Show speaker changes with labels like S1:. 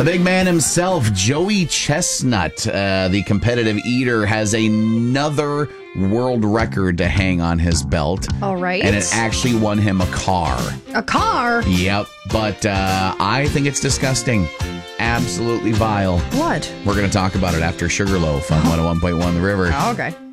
S1: The big man himself, Joey Chestnut, the competitive eater, has another world record to hang on his belt.
S2: All right.
S1: And it actually won him a car.
S2: A car?
S1: Yep. But I think it's disgusting. Absolutely vile.
S2: What?
S1: We're going to talk about it after Sugarloaf on 101.1 The River.
S2: Oh, okay.